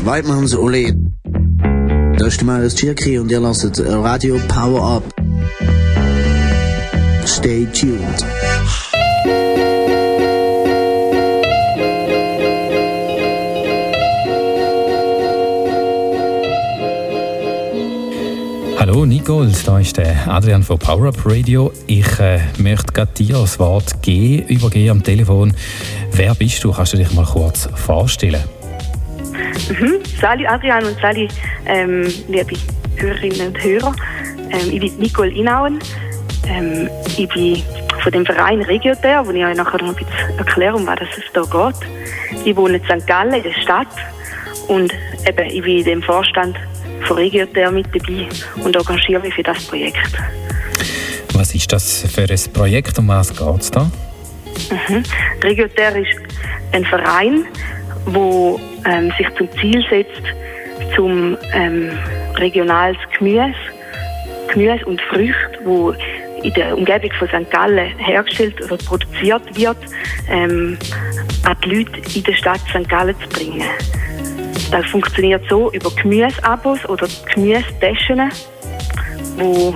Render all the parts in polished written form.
Weidmanns Ole. Das ist Marius Tschirkri und ihr lasst Radio Power Up. Stay tuned. Hallo Nicole, da ist der Adrian von Power Up Radio. Ich möchte gerade dir das Wort übergeben am Telefon. Wer bist du? Kannst du dich mal kurz vorstellen? Salut Adrian und salut liebe Hörerinnen und Hörer. Ich bin Nicole Inauen. Ich bin von dem Verein Regioter, wo ich euch nachher noch ein bisschen erkläre, um was es da geht. Ich wohne in St. Gallen, in der Stadt. Und eben, ich bin in dem Vorstand von Regioter mit dabei und engagiere mich für das Projekt. Was ist das für ein Projekt, um was geht es da? Regioter ist ein Verein, der sich zum Ziel setzt, zum regionales Gemüse und Früchte, die in der Umgebung von St. Gallen hergestellt oder produziert wird, an die Leute in der Stadt St. Gallen zu bringen. Das funktioniert so über Gemüseabos oder Gemüsetaschen, wo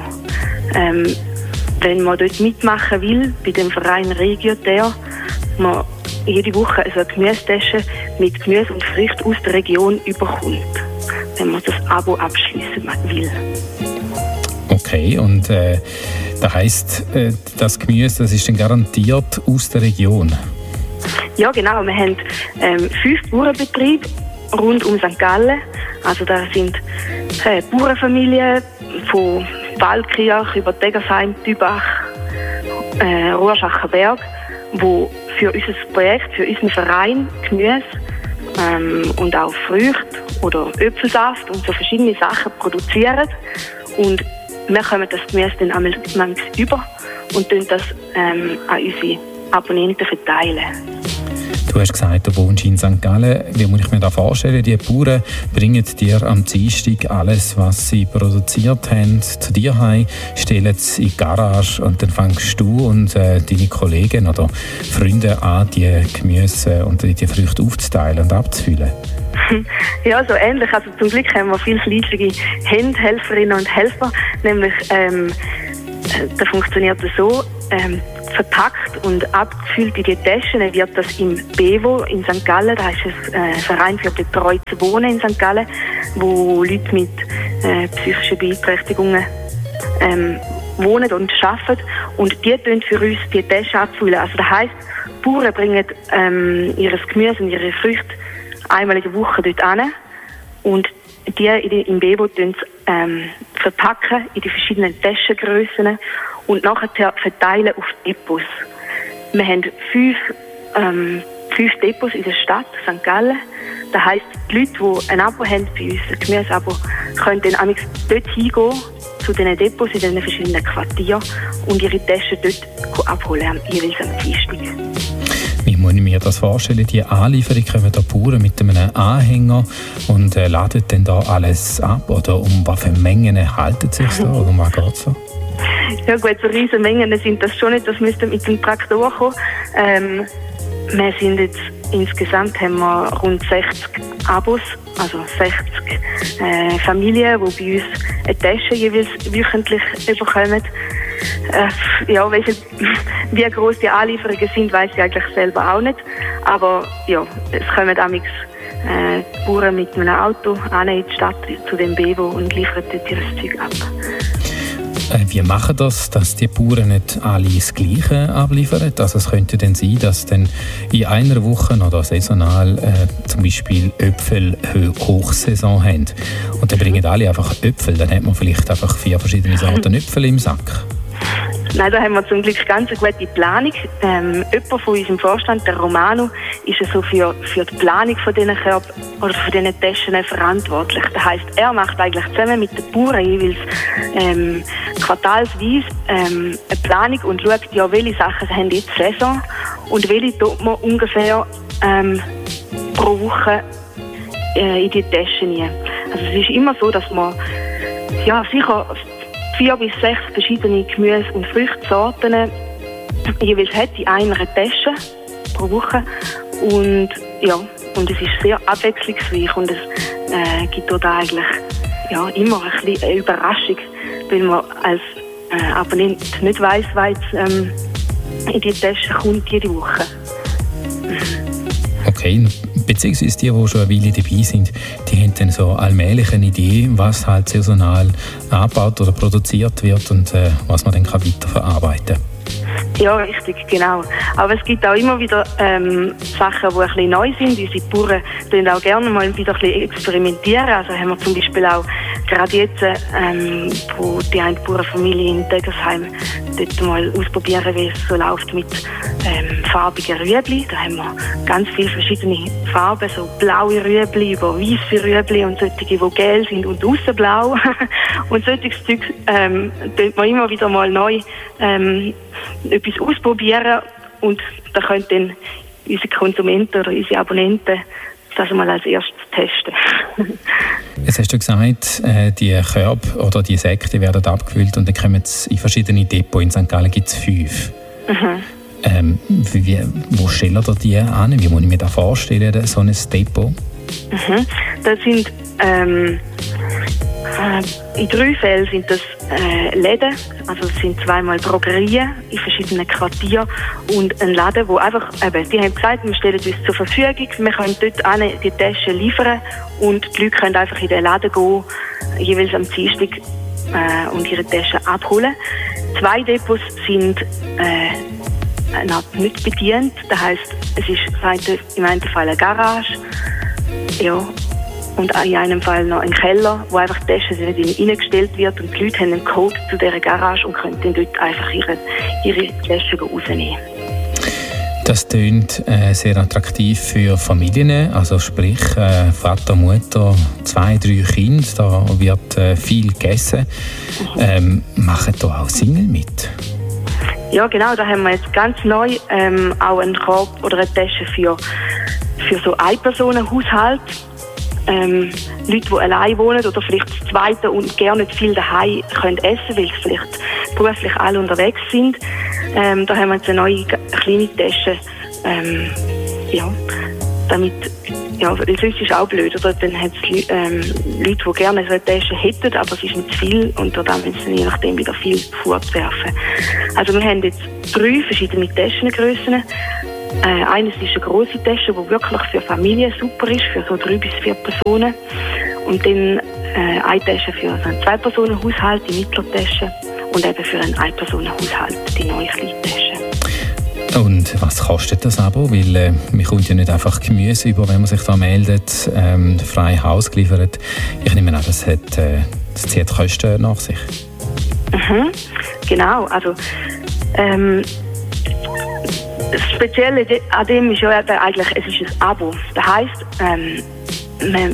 wenn man dort mitmachen will, bei dem Verein Regioter, man jede Woche eine Gemüsetasche mit Gemüse und Früchten aus der Region überkommt, wenn man das Abo abschließen will. Okay, und das heisst, das Gemüse, das ist dann garantiert aus der Region? Ja, genau. Wir haben 5 Bauernbetriebe rund um St. Gallen. Also da sind Bauernfamilien von Waldkirch über Degersheim, Dübach, Rohrschachenberg, die für unser Projekt, für unseren Verein Gemüse und auch Früchte oder Äpfelsaft und so verschiedene Sachen produzieren. Und wir kommen das Gemüse dann einmal über und tun das an unsere Abonnenten verteilen. Du hast gesagt, du wohnst in St. Gallen. Wie muss ich mir das vorstellen? Die Bauern bringen dir am Dienstag alles, was sie produziert haben, zu dir heim, stellen es in die Garage und dann fängst du und deine Kollegen oder Freunde an, die Gemüse und die Früchte aufzuteilen und abzufüllen. Ja, so ähnlich. Also zum Glück haben wir viele fleißige Helferinnen und Helfer. Nämlich, da funktioniert es so, verpackt und abgefüllt in die Taschen wird das im Bevo in St. Gallen, da ist ein Verein für betreutes Wohnen in St. Gallen, wo Leute mit psychischen Beeinträchtigungen wohnen und arbeiten und die tun für uns die Taschen abfüllen. Also das heisst, die Bauern bringen ihr Gemüse und ihre Früchte einmal in der Woche dort hin und die im Bevo verpacken in die verschiedenen Taschengrössen und nachher verteilen auf Depots. Wir haben 5 Depots in der Stadt St. Gallen. Das heisst, die Leute, die ein Abo haben bei uns, ein Gemüseabo, können dann dort hingehen, zu diesen Depots in diesen verschiedenen Quartieren und ihre Taschen dort abholen, jeweils am Dienstag. Wie muss ich mir das vorstellen? Die Anlieferung kommen da Bauern mit einem Anhänger und laden dann da alles ab? Oder um was für Mengen halten sich da? Oder um was geht es da? Ja gut, so riesige Mengen sind das schon nicht. Das müsste mit dem Traktor kommen. Wir sind jetzt, insgesamt haben wir rund 60 Abos, also 60 Familien, die bei uns eine Tasche jeweils wöchentlich bekommen. Ja, wie groß die Anlieferungen sind, weiss ich eigentlich selber auch nicht. Aber ja, es kommen amigs Bauern mit einem Auto in die Stadt zu dem Bevo und liefern dort ihr Zeug ab. Wie machen das, dass die Bauern nicht alle das Gleiche abliefern? Also es könnte dann sein, dass dann in einer Woche oder saisonal zum Beispiel Äpfel Hochsaison haben. Und dann bringen alle einfach Äpfel. Dann hat man vielleicht einfach 4 verschiedene Sorten Äpfel im Sack. Nein, da haben wir zum Glück ganz eine gute Planung. Jemand von unserem Vorstand, der Romano, ist so für die Planung von diesen Körben oder von diesen Taschen verantwortlich. Das heisst, er macht eigentlich zusammen mit den Bauern jeweils quartalsweise eine Planung und schaut, ja, welche Sachen haben jetzt Saison und welche tut man ungefähr pro Woche in die Taschen rein. Also es ist immer so, dass man ja sicher 4 bis 6 verschiedene Gemüse- und Früchtsorten jeweils hat in einer Tasche pro Woche und ja, und es ist sehr abwechslungsreich und gibt da eigentlich immer ein bisschen eine Überraschung, weil man als Abonnent nicht weiss, was in die Tasche kommt jede Woche. Okay, beziehungsweise die schon eine Weile dabei sind, die haben dann so allmählich eine Idee, was halt saisonal angebaut oder produziert wird und was man dann weiterverarbeiten kann. Ja, richtig, genau. Aber es gibt auch immer wieder Sachen, die ein bisschen neu sind. Unsere Bauern tun auch gerne mal wieder ein bisschen experimentieren. Also haben wir zum Beispiel auch gerade jetzt, wo die eine Bauernfamilie in Degersheim dort mal ausprobieren, wie es so läuft mit farbigen Rüebli. Da haben wir ganz viele verschiedene Farben, so blaue Rüebli über weiße Rüebli und solche, die gelb sind und aussen blau. Und solches Zeug tut man immer wieder mal neu etwas ausprobieren und da können dann unsere Konsumenten oder unsere Abonnenten das mal als erstes testen. Jetzt hast du gesagt, die Körbe oder die Säcke werden abgefüllt und dann kommen in verschiedene Depots. In St. Gallen gibt es 5. Mhm. Wo stellen ihr die an? Wie muss ich mir das vorstellen, so ein Depot? Mhm. Das sind in 3 Fällen sind das Läden, also es sind 2-mal Drogerien in verschiedenen Quartieren und ein Laden, wo einfach, die haben gesagt, wir stellen uns zur Verfügung, wir können dort die Taschen liefern und die Leute können einfach in den Laden gehen, jeweils am Dienstag und ihre Taschen abholen. 2 Depots sind nicht bedient, das heisst, es ist im einen Fall eine Garage, ja, und in einem Fall noch ein Keller, wo einfach die Tasche nicht reingestellt wird und die Leute haben einen Code zu dieser Garage und können dann dort einfach ihre Tasche rausnehmen. Das tönt sehr attraktiv für Familien, also sprich Vater, Mutter, 2, 3 Kinder, da wird viel gegessen. Machen da auch Single mit? Ja, genau, da haben wir jetzt ganz neu auch einen Korb oder eine Tasche für so Ein-Personen-Haushalt. Leute, die allein wohnen oder vielleicht das Zweite und gerne nicht viel daheim können essen, weil sie vielleicht beruflich alle unterwegs sind. Da haben wir jetzt eine neue kleine Tasche, damit, weil sonst ist es auch blöd, oder? Dann hat es Leute, die gerne so eine Tasche hätten, aber es ist nicht zu viel und da müssen sie je nachdem wieder viel fortwerfen. Also wir haben jetzt 3 verschiedene Taschengrössen. Eines ist eine grosse Tasche, die wirklich für Familien super ist, für so 3 bis 4 Personen. Und dann eine Tasche für so einen 2-Personen-Haushalt, die Mitteltasche. Und eben für einen 1-Personen-Haushalt, die neue kleine Tasche. Und was kostet das Abo? Weil man kommt ja nicht einfach Gemüse über, wenn man sich da meldet, frei Haus geliefert. Ich nehme an, das zieht Kosten nach sich. Mhm, genau, also das Spezielle an dem ist ja eigentlich, es ist ein Abo. Das heisst, man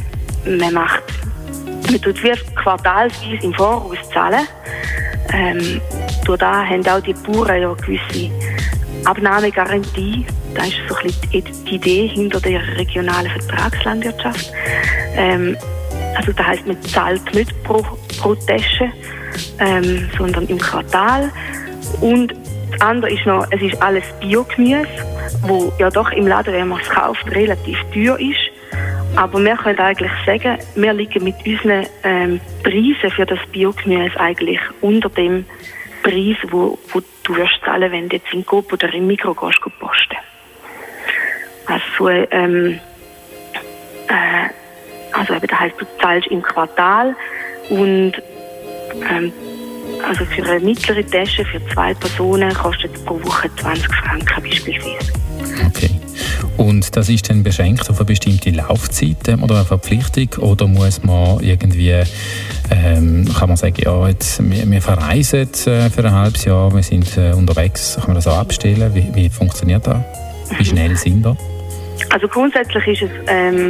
tut wie quartalsweise im Voraus zahlen. Durch das haben auch die Bauern ja gewisse Abnahmegarantie. Das ist so ein bisschen die Idee hinter der regionalen Vertragslandwirtschaft. Also das heisst, man zahlt nicht pro Tasche, sondern im Quartal. Und das andere ist noch, es ist alles Biogemüse, wo ja doch im Laden, wenn man es kauft, relativ teuer ist. Aber wir können eigentlich sagen, wir liegen mit unseren Preisen für das Biogemüse eigentlich unter dem Preis, wo du wirst zahlen, wenn du jetzt in Coop oder im Migros gehst, posten. Also eben, das heisst, du zahlst im Quartal und also für eine mittlere Tasche für 2 Personen kostet es pro Woche 20 Franken beispielsweise. Okay. Und das ist dann beschränkt auf eine bestimmte Laufzeit oder eine Verpflichtung? Oder muss man irgendwie, kann man sagen, ja, jetzt, wir verreisen für ein halbes Jahr, wir sind unterwegs, kann man das auch abstellen? Wie funktioniert das? Wie schnell sind wir? Also grundsätzlich ist es,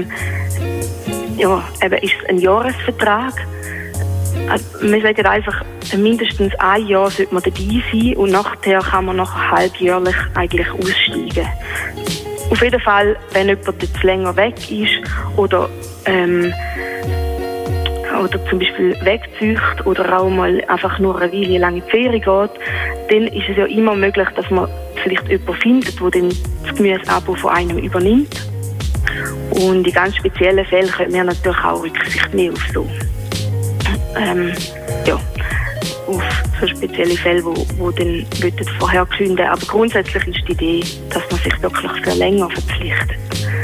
ist es ein Jahresvertrag. Also wir sagen einfach, mindestens ein Jahr sollte man dabei sein und nachher kann man nachher halbjährlich eigentlich aussteigen. Auf jeden Fall, wenn jemand jetzt länger weg ist oder zum Beispiel wegzieht oder auch mal einfach nur eine Weile lang in die Ferien geht, dann ist es ja immer möglich, dass man vielleicht jemanden findet, der dann das Gemüseabo von einem übernimmt. Und in ganz speziellen Fällen können wir natürlich auch Rücksicht nehmen auf so. Auf so spezielle Fälle, wo dann vorher künden. Aber grundsätzlich ist die Idee, dass man sich wirklich für länger verpflichtet.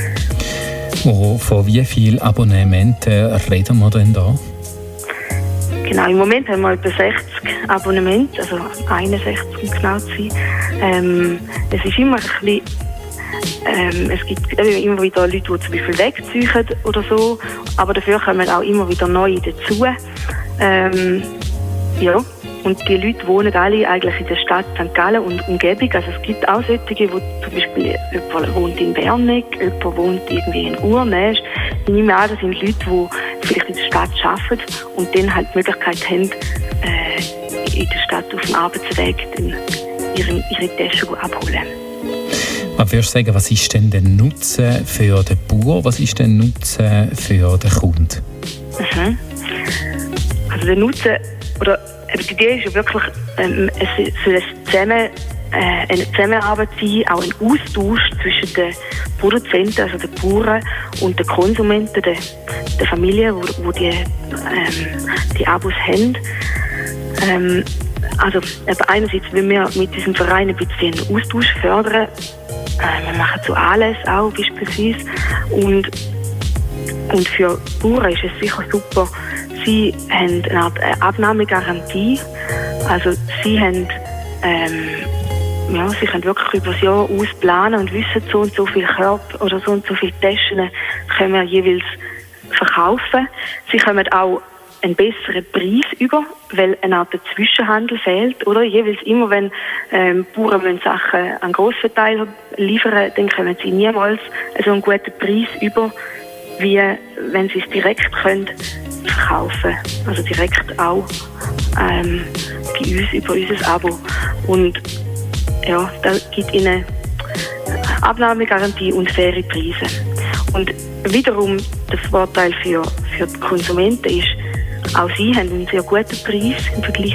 Von wie vielen Abonnementen reden wir denn da? Genau, im Moment haben wir etwa 60 Abonnemente, also 61 um genau zu sein. Es ist immer ein bisschen, es gibt immer wieder Leute, die zum Beispiel wegziehen oder so, aber dafür kommen auch immer wieder neue dazu. Und die Leute wohnen alle eigentlich in der Stadt St. Gallen und Umgebung. Also es gibt auch solche, wo zum Beispiel jemand wohnt in Berneck, jemand wohnt irgendwie in Urnäsch. Ich nehme an, das sind Leute, die vielleicht in der Stadt arbeiten und dann halt die Möglichkeit haben, in der Stadt auf dem Arbeitsweg ihre Tasche abholen. Was würdest du sagen, was ist denn der Nutzen für den Bauer, was ist der Nutzen für den Kunden? Also der Nutzen, oder die Idee ist ja wirklich, es soll eine Zusammenarbeit sein, auch ein Austausch zwischen den Produzenten, also den Bauern und den Konsumenten, der Familien, die die Abos haben. Also einerseits wollen wir mit diesem Verein ein bisschen einen Austausch fördern. Wir machen so Anlässe auch beispielsweise. Und für Bauern ist es sicher super. Sie haben eine Art Abnahmegarantie. Also sie haben, sie können wirklich über das Jahr ausplanen und wissen, so und so viele Körper oder so und so viele Taschen können wir jeweils verkaufen. Sie kommen auch einen besseren Preis über, weil eine Art Zwischenhandel fehlt. Oder jeweils immer, wenn Bauern Sachen an Grossverteiler liefern, dann kommen sie niemals so einen guten Preis über, wie wenn sie es direkt können verkaufen. Also direkt auch bei uns über unser Abo. Und ja, da gibt ihnen Abnahmegarantie und faire Preise. Und wiederum der Vorteil für die Konsumenten ist, auch sie haben einen sehr guten Preis im Vergleich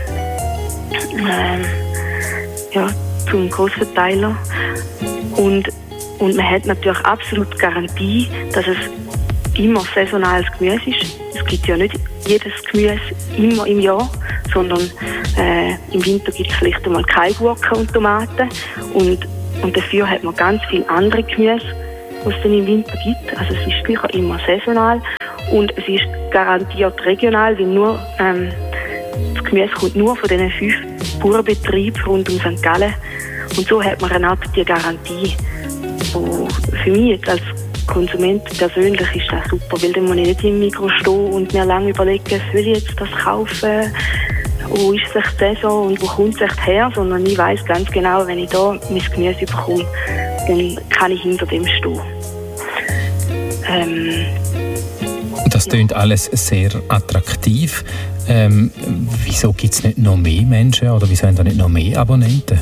zum Grossverteiler. Und man hat natürlich absolut Garantie, dass es immer saisonales Gemüse ist. Es gibt ja nicht jedes Gemüse immer im Jahr, sondern im Winter gibt es vielleicht einmal keine Gurken und Tomaten. Und dafür hat man ganz viele andere Gemüse, die es dann im Winter gibt. Also es ist sicher immer saisonal und es ist garantiert regional, weil das Gemüse kommt nur von diesen 5 Bauernbetrieben rund um St. Gallen. Und so hat man eine Art die Garantie. Und für mich jetzt als Konsument persönlich ist das super, weil dann muss ich nicht im Mikro stehen und mir lange überlegen, soll ich jetzt das kaufen, wo ist es echt Saison und wo kommt es echt her, sondern ich weiss ganz genau, wenn ich da mein Gemüse bekomme, dann kann ich hinter dem stehen. Das klingt alles sehr attraktiv. Wieso gibt es nicht noch mehr Menschen oder wieso haben da nicht noch mehr Abonnenten?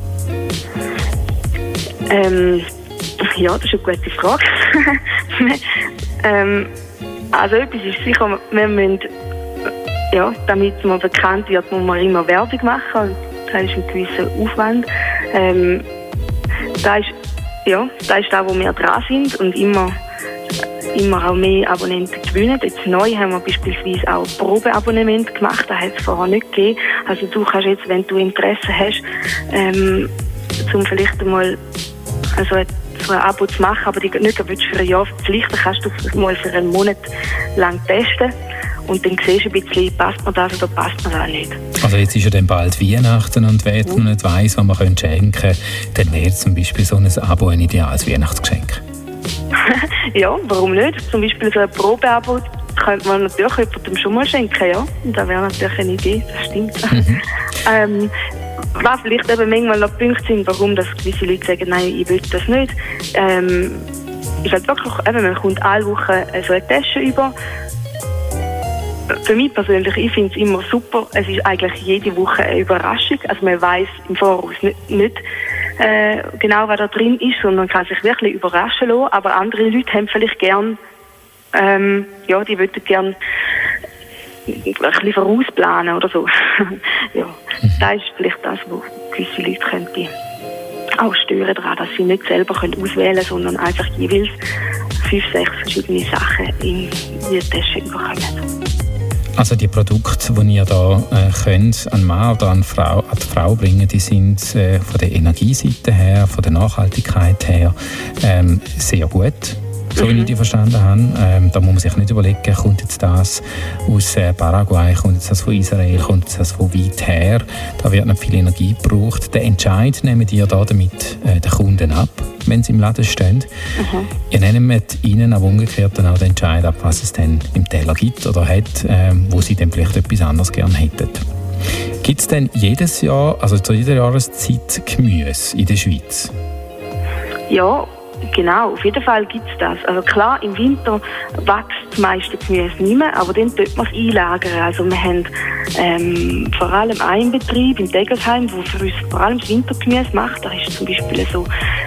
Ja, das ist eine gute Frage. Also etwas ist sicher, wir müssen, damit man bekannt wird, muss man immer Werbung machen. Das ist ein gewisser Aufwand. Das ist da, wo wir dran sind und immer auch mehr Abonnenten gewinnen. Jetzt neu haben wir beispielsweise auch Probeabonnement gemacht, das hat es vorher nicht gegeben. Also du kannst jetzt, wenn du Interesse hast, zum vielleicht einmal so ein Abo zu machen, aber dich nicht für ein Jahr verpflichten, kannst du mal für einen Monat lang testen und dann siehst du ein bisschen, passt mir das oder passt mir das nicht. Also jetzt ist ja dann bald Weihnachten und wer jetzt noch nicht weiss, was man schenken könnte, dann wäre zum Beispiel so ein Abo ein ideales Weihnachtsgeschenk. Ja, warum nicht? Zum Beispiel so ein Probeabo könnte man natürlich jemandem schon mal schenken, ja. Das wäre natürlich eine Idee, das stimmt. Was vielleicht eben manchmal noch Punkte sind, warum das gewisse Leute sagen, nein, ich will das nicht, ist halt wirklich, eben, man kommt alle Wochen so eine Tasche über. Für mich persönlich, ich finde es immer super, es ist eigentlich jede Woche eine Überraschung, also man weiss im Voraus nicht genau, was da drin ist, sondern kann sich wirklich überraschen lassen, aber andere Leute haben vielleicht gern, die würden gern ein bisschen vorausplanen oder so. Ja, das ist vielleicht das, wo gewisse Leute könnte auch stören daran, dass sie nicht selber auswählen können, sondern einfach jeweils 5, 6 verschiedene Sachen in die Tasche bekommen. Also die Produkte, die ihr da könnt an Mann oder an die Frau bringen, die sind von der Energieseite her, von der Nachhaltigkeit her sehr gut. So wie ich die verstanden habe. Da muss man sich nicht überlegen, kommt jetzt das aus Paraguay, kommt jetzt das von Israel, kommt jetzt das von weit her. Da wird nicht viel Energie gebraucht. Den Entscheid nehmt ihr da damit den Kunden ab, wenn sie im Laden stehen. Ihr nehmt ihnen aber umgekehrt dann auch den Entscheid ab, was es denn im Teller gibt oder hat, wo sie dann vielleicht etwas anderes gerne hätten. Gibt es denn jedes Jahr, also zu jeder Jahreszeit, Gemüse in der Schweiz? Ja, genau, auf jeden Fall gibt es das. Also klar, im Winter wächst das meiste Gemüse nicht mehr, aber dann tut man es einlagern. Also wir haben vor allem einen Betrieb in Degersheim, der für uns vor allem das Wintergemüse macht. Da ist zum Beispiel so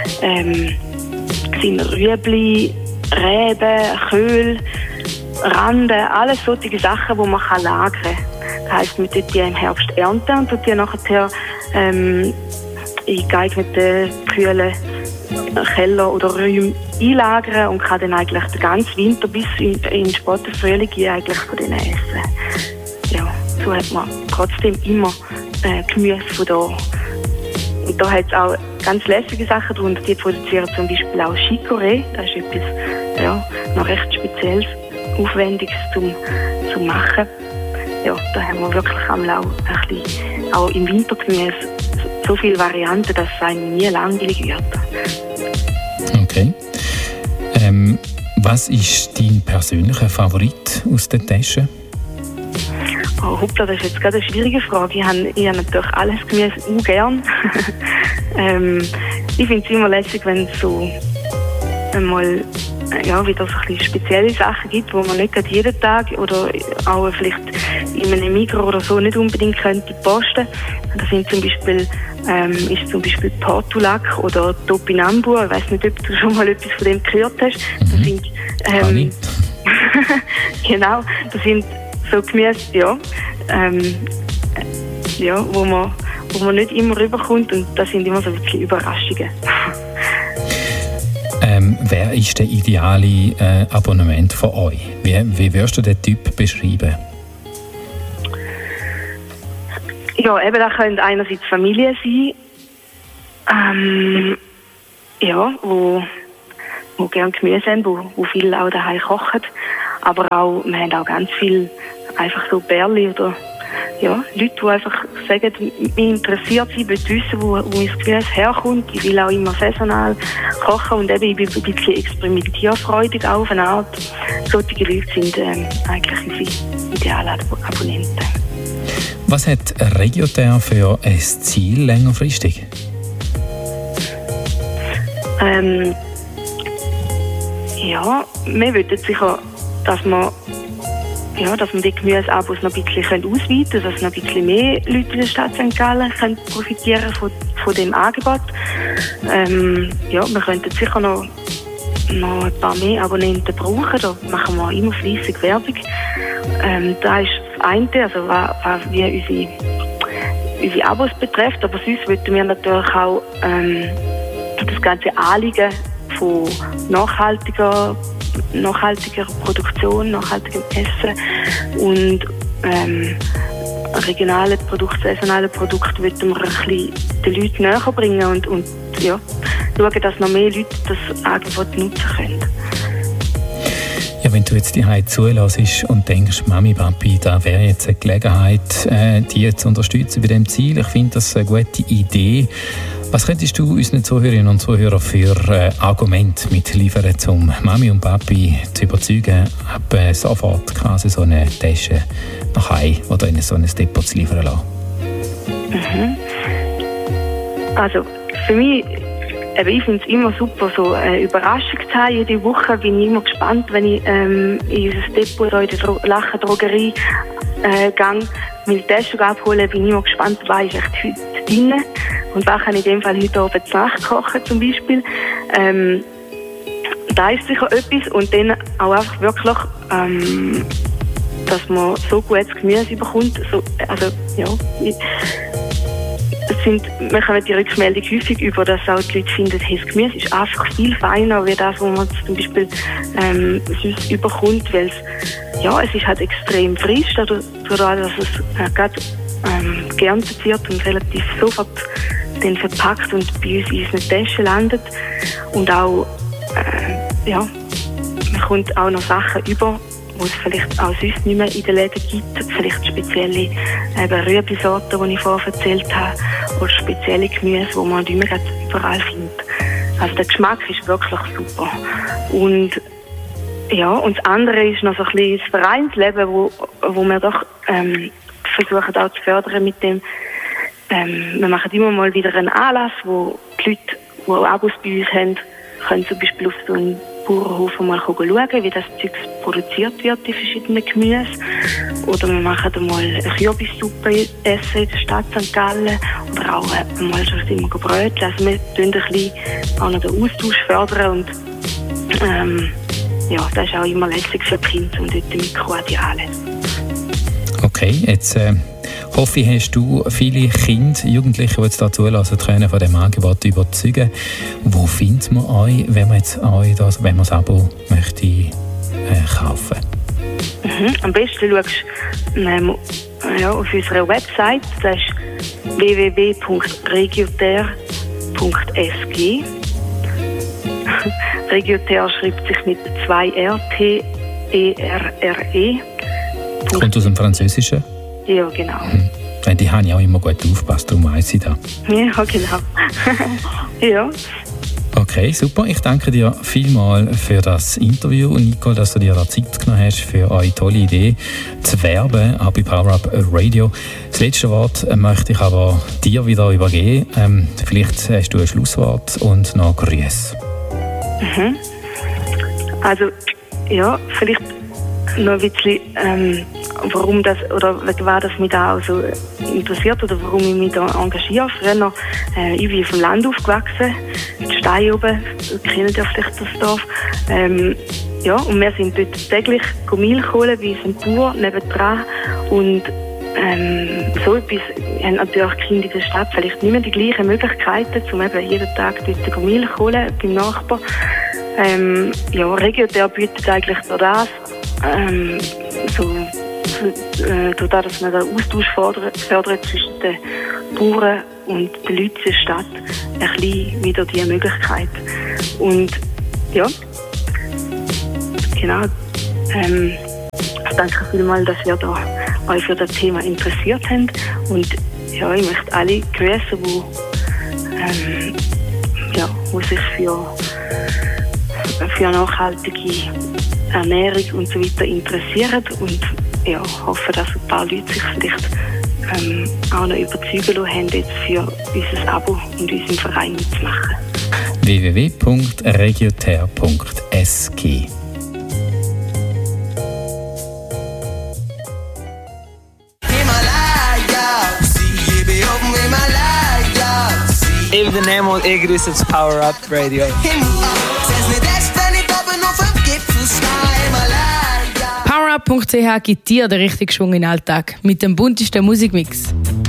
sind Rüebli, Reben, Köhl, Randen, alles solche Sachen, die man lagern kann. Das heisst, man tut die im Herbst ernten und tut die nachher in geeigneten kühlen Keller oder Räume einlagern und kann dann eigentlich den ganzen Winter bis in den späten Frühling eigentlich von denen essen. Ja, so hat man trotzdem immer Gemüse von da. Und da hat es auch ganz lässige Sachen drunter. Die produzieren zum Beispiel auch Chicorée. Das ist etwas noch recht Spezielles, Aufwendiges zum Machen. Ja, da haben wir wirklich auch im Wintergemüse so viele Varianten, dass es einem nie langweilig wird. Okay. Was ist dein persönlicher Favorit aus der Tasche? Oh, hoppla, das ist jetzt gerade eine schwierige Frage. Ich habe natürlich alles Gemüse auch gern. Ich finde es immer lässig, wenn es so einmal wieder so ein bisschen spezielle Sachen gibt, die man nicht jeden Tag oder auch vielleicht in einem Migros oder so nicht unbedingt könnte posten. Das sind zum Beispiel Portulak oder Topinambur. Ich weiss nicht, ob du schon mal etwas von dem gehört hast. Das sind genau, das sind so Gemüse, wo man nicht immer rüberkommt, und das sind immer so ein bisschen Überraschungen. Wer ist der ideale Abonnement von euch? Wie würdest du den Typ beschreiben? Ja, eben, da können einerseits Familien sein, wo gerne Gemüse haben, wo viel auch daheim kochen. Aber auch, wir haben auch ganz viel einfach so Bärli oder Leute, die einfach sagen, mich interessiert sie, wollen wissen, wo mein Gemüse herkommt. Ich will auch immer saisonal kochen und eben, ich bin ein bisschen experimentierfreudig auf eine Art. Solche Leute sind eigentlich unsere idealen Abonnenten. Was hat Regioterre für ein Ziel längerfristig? Wir wollen sicher, dass man die Gemüseabos noch ein bisschen ausweiten können, dass noch ein bisschen mehr Leute in der Stadt St. Gallen profitieren von dem Angebot. Wir könnten sicher noch ein paar mehr Abonnenten brauchen, da machen wir immer fleissig Werbung. Da ist das eine, also wie unsere Abos betrifft, aber sonst wollten wir natürlich auch das ganze Anliegen von nachhaltiger Produktion, nachhaltigem Essen und regionale Produkte, saisonale Produkte wollten wir ein bisschen den Leuten näher bringen und schauen, dass noch mehr Leute das Angebot nutzen können. Ja, wenn du jetzt die Zeit zulässt und denkst, Mami, Papi, da wäre jetzt eine Gelegenheit, die zu unterstützen bei diesem Ziel. Ich finde das eine gute Idee. Was könntest du unseren Zuhörerinnen und Zuhörern für Argumente mitliefern, um Mami und Papi zu überzeugen, ab sofort quasi so eine Tasche nach Hause oder in so ein Depot zu liefern lassen? Also für mich, ich finde es immer super, so eine Überraschung zu haben. Jede Woche bin ich immer gespannt, wenn ich in unser Depot oder in die Lachen Drogerie gehe, meine Tasche abholen, bin ich immer gespannt, was ist echt heute drin und was kann ich in dem Fall heute Abend zu Nacht kochen zum Beispiel. Da ist sicher etwas, und dann auch einfach wirklich, dass man so gutes Gemüse bekommt. wir kommen die Rückmeldung häufig über, dass auch die Leute finden, hey, das Gemüse ist einfach viel feiner, wie das, was man zum Beispiel sonst überkommt, weil es ist halt extrem frisch, dadurch, dass es gerade geerntet wird und relativ sofort dann verpackt und bei uns in unseren Taschen landet. Und auch, man kommt auch noch Sachen über, die es vielleicht auch sonst nicht mehr in den Läden gibt. Vielleicht spezielle Rüebli-Sorten, die ich vorher erzählt habe, oder spezielle Gemüse, die man nicht mehr überall findet. Also der Geschmack ist wirklich super. Und und das andere ist noch so ein bisschen das Vereinsleben, wo wir doch versuchen auch zu fördern mit dem. Wir machen immer mal wieder einen Anlass, wo die Leute, die Abos bei uns haben, können zum Beispiel auf so einen Bauernhof mal schauen, wie das Zeug produziert wird, die verschiedenen Gemüse. Oder wir machen mal eine Kürbissuppe essen in der Stadt St. Gallen. Oder auch mal schon immer Brötchen. Also wir tun ein bisschen auch noch den Austausch fördern. Und das ist auch immer lässig für die Kinder und dort Mikroadiale. Okay, jetzt hoffe ich, hast du viele Kinder, Jugendliche, die jetzt da zulassen können, von diesem Angebot überzeugen. Wo findet man euch, wenn man jetzt wenn man das Abo möchte kaufen? Am besten schaust du auf unserer Website, das ist www.regioterre.sg. Regioterre schreibt sich mit 2 R-T-E-R-R-E. Kommt aus dem Französischen? Ja, genau. Die habe ich auch immer gut aufgepasst, darum weiss ich das. Ja, genau. Ja. Okay, super. Ich danke dir vielmals für das Interview, Nicole, dass du dir da Zeit genommen hast für eure tolle Idee zu werben, auch bei Power Up Radio. Das letzte Wort möchte ich aber dir wieder übergeben. Vielleicht hast du ein Schlusswort und noch Grüße. Also, vielleicht noch ein bisschen, warum das, oder war das mich da auch so interessiert oder warum ich mich da engagiere. Früher, ich bin auf dem Land aufgewachsen, in Stein oben, kennt ihr vielleicht das Dorf. Und wir sind dort täglich Milch holen bei unserem Bauer nebendran. Und so etwas haben natürlich Kinder in der Stadt vielleicht nicht mehr die gleichen Möglichkeiten, um eben jeden Tag dort Milch holen beim Nachbarn. Regioterre bietet eigentlich durch das, durch das, dass man den Austausch fördert zwischen den Bauern und den Leuten der Stadt, ein bisschen wieder diese Möglichkeit. Und genau. Ich danke vielmals, dass ihr euch für das Thema interessiert habt. Und ich möchte alle grüßen, die sich für nachhaltige Ernährung und so weiter interessieren. Und hoffe, dass ein paar Leute sich vielleicht auch noch überzeugen lassen haben, jetzt für unser Abo und unseren Verein mitzumachen. www.regioterre.sg Even Nemo, ich grüße das Power Up Radio. PowerUp.ch gibt dir den richtigen Schwung in den Alltag mit dem buntesten Musikmix.